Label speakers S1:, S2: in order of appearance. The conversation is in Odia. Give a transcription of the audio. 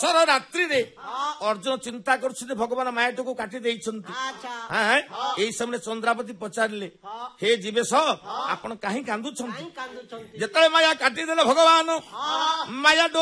S1: ରାତ୍ରିରେ ଅର୍ଜୁନ ଚିନ୍ତା କରୁଛନ୍ତି ଭଗବାନ ମାୟାଟିକୁ କାଟି ଦେଇଛନ୍ତି। ଏଇ ସମୟରେ ଚନ୍ଦ୍ରାବତୀ ପଚାରିଲେ, ହେ ଜୀବେଶ ଆପଣ କାହିଁ କାନ୍ଦୁଛନ୍ତି? ଯେତେବେଳେ ମାୟା କାଟିଦେଲେ ଭଗବାନ ମାୟା